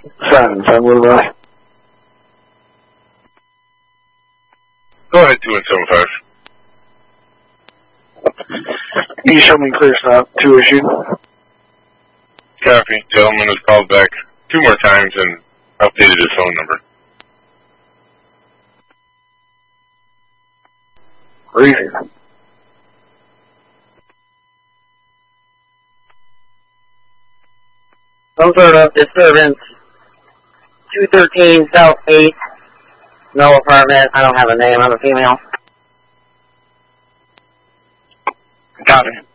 Silence, I'm with us. Go ahead, 2175. Can you show me clear stop, 2 issue? Copy. Gentleman has called back 2 more times and updated his phone number. Crazy. Some sort of disturbance. 213 South 8th. No apartment. I don't have a name. I'm a female. Copy.